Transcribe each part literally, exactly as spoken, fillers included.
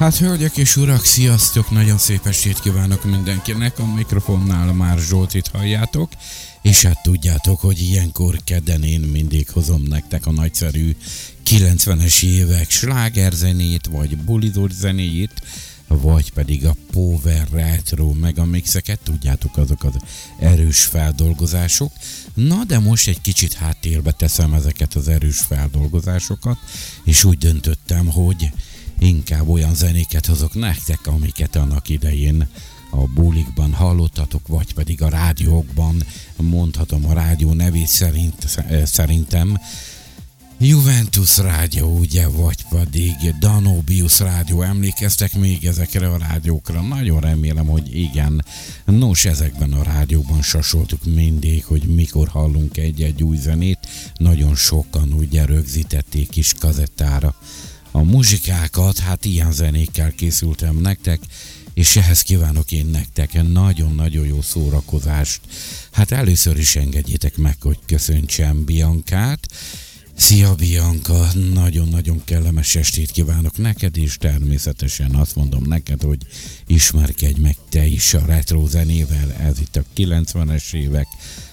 Hát hölgyek és urak, sziasztok! Nagyon szép estét kívánok mindenkinek, a mikrofonnál már Zsoltit halljátok, és hát tudjátok, hogy ilyenkor kedden én mindig hozom nektek a nagyszerű kilencvenes évek slágerzenét, vagy bulidós zenéjét, vagy pedig a Power Retro megamixeket, tudjátok, azok az erős feldolgozások. Na de most egy kicsit háttérbe teszem ezeket az erős feldolgozásokat, és úgy döntöttem, hogy inkább olyan zenéket hozok nektek, amiket annak idején a bulikban hallottatok, vagy pedig a rádiókban, mondhatom a rádió nevét szerint, szerintem, Juventus Rádió, ugye, vagy pedig Danubius Rádió, emlékeztek még ezekre a rádiókra? Nagyon remélem, hogy igen. Nos, ezekben a rádióban sasoltuk mindig, hogy mikor hallunk egy-egy új zenét. Nagyon sokan ugye rögzítették is kazettára a muzsikákat, hát ilyen zenékkel készültem nektek, és ehhez kívánok én nektek nagyon-nagyon jó szórakozást. Hát először is engedjétek meg, hogy köszöntsem Biancát. Szia Bianca, nagyon-nagyon kellemes estét kívánok neked, és természetesen azt mondom neked, hogy ismerkedj meg te is a retro zenével, ez itt a kilencvenes évek.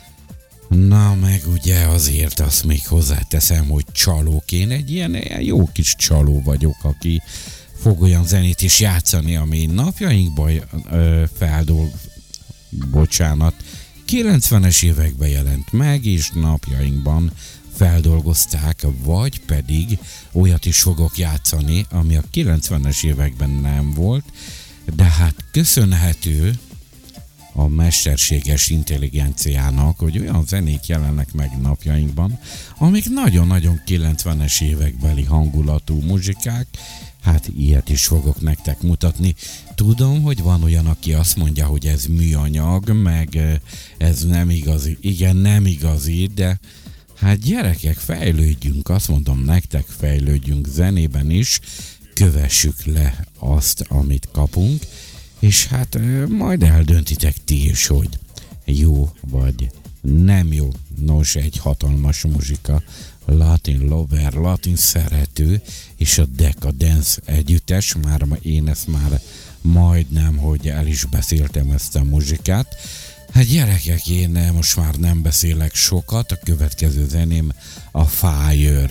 Na meg ugye azért azt még hozzáteszem, hogy csalók, én egy ilyen, ilyen jó kis csaló vagyok, aki fog olyan zenét is játszani, ami napjainkban ö, feldol... bocsánat, kilencvenes években jelent meg, és napjainkban feldolgozták, vagy pedig olyat is fogok játszani, ami a kilencvenes években nem volt, de hát köszönhető a mesterséges intelligenciának, hogy olyan zenék jelennek meg napjainkban, amik nagyon-nagyon kilencvenes évekbeli hangulatú muzsikák, hát ilyet is fogok nektek mutatni. Tudom, hogy van olyan, aki azt mondja, hogy ez műanyag, meg ez nem igazi. Igen, nem igazi, de hát gyerekek, fejlődjünk, azt mondom nektek, fejlődjünk zenében is, kövessük le azt, amit kapunk, és hát majd eldöntitek ti is, hogy jó vagy nem jó. Nos, egy hatalmas muzsika, Latin Lover, latin szerető, és a Decadence együttes, már én ezt már majdnem, hogy el is beszéltem ezt a muzsikát. Hát gyerekek, én most már nem beszélek sokat, a következő zeném a Fire,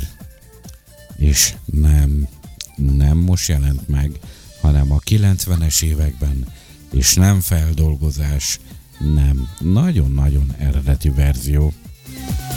és nem, nem most jelent meg, hanem a kilencvenes években, és nem feldolgozás, nem, nagyon-nagyon eredeti verzió.